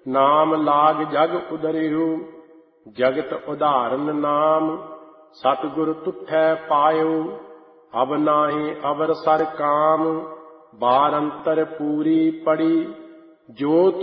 ਨਾਮ ਲਾਗ ਜਗ ਉਦਰਿਓ। ਜਗਤ ਉਦਾਹਰਨ ਨਾਮ ਸਤਿਗੁਰ ਤੁਠੈ ਪਾਇਓ। ਅਬ ਨਾਹੀ ਅਵਰ ਸਰ ਕਾਮ ਬਾਰ ਅੰਤਰ ਪੂਰੀ ਪੜੀ। ਜੋ